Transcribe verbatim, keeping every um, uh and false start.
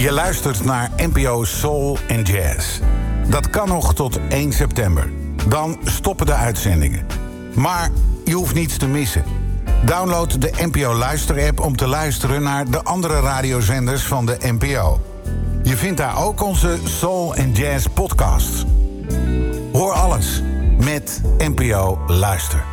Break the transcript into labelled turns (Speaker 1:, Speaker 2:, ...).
Speaker 1: Je luistert naar N P O Soul and Jazz. Dat kan nog tot één september. Dan stoppen de uitzendingen. Maar je hoeft niets te missen. Download de N P O Luister-app om te luisteren naar de andere radiozenders van de N P O. Je vindt daar ook onze Soul and Jazz podcasts. Hoor alles met N P O Luister.